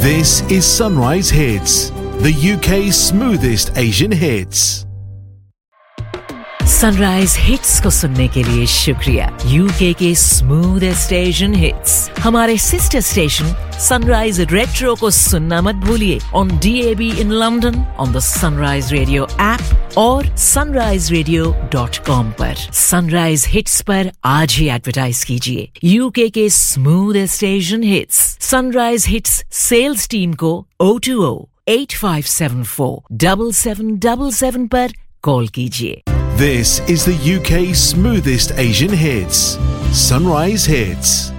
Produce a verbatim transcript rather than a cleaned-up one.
This is Sunrise Hits, the U K's smoothest Asian hits. Sunrise hits को सुनने के लिए शुक्रिया। यूके के स्मूथेस्ट एशियन हिट्स हमारे सिस्टर स्टेशन सनराइज रेट्रो को सुनना मत भूलिए on D A B in London, on the sunrise radio app और सनराइज रेडियो डॉट कॉम पर। सनराइज हिट्स पर आज ही एडवर्टाइज कीजिए। यूके के smoothest Asian hits sunrise hits sales team को O two O eight five seven four seven seven seven seven पर call कीजिए। This is the U K's smoothest Asian hits. Sunrise Hits.